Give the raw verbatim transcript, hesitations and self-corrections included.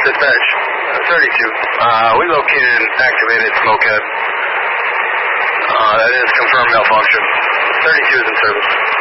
Dispatch. thirty-two. Uh, we located and activated Smokehead. Uh, that is confirmed malfunction. thirty-two is in service.